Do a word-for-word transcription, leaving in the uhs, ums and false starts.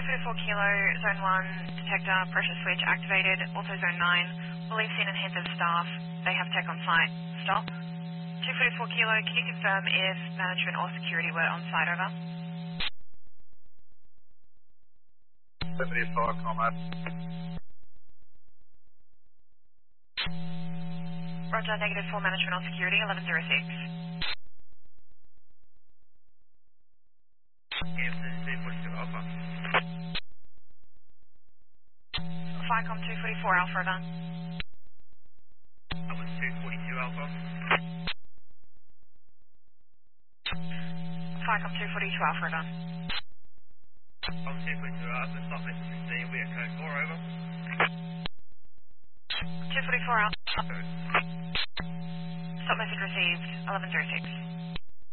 forty-four kilo, zone one, detector, pressure switch activated, also zone nine. Believe seen and hinted staff. They have tech on site. Stop. two forty-four kilo, can you confirm if management or security were on site, over? seventy-five, comrade. Roger, negative for management or security, eleven oh six. Ficom two forty-four Alpha, over. That was two forty-two Alpha. Ficom two forty-two Alpha, over. I'm two forty-two Alpha, stop message received, we are code four, over. two forty-four Alpha. Stop message received, eleven oh six.